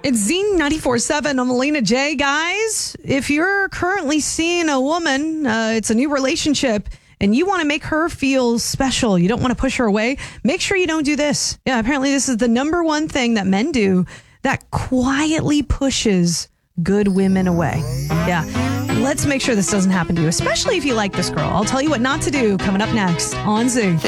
It's Zine 94.7. I'm Melina J. Guys, if you're currently seeing a woman, it's a new relationship, and you want to make her feel special, you don't want to push her away, make sure you don't do this. Yeah, apparently this is the number one thing that men do that quietly pushes good women away. Yeah, let's make sure this doesn't happen to you, especially if you like this girl. I'll tell you what not to do coming up next on Z.